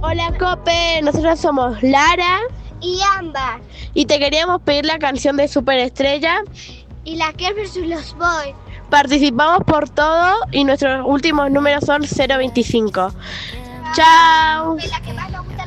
Hola Cope, nosotros somos Lara y Ámbar. y te queríamos pedir la canción de Superestrella. Y la Girl vs. los Boys. Participamos por todo y nuestros últimos números son 025. Chao. La que más nos gusta.